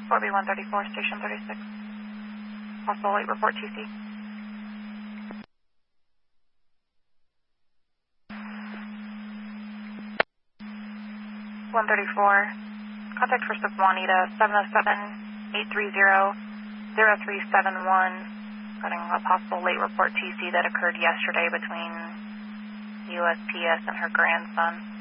4B134, Station 36. Possible late report TC. 134. Contact First of Juanita, 707-830-0371. Regarding a possible late report TC that occurred yesterday between USPS and her grandson.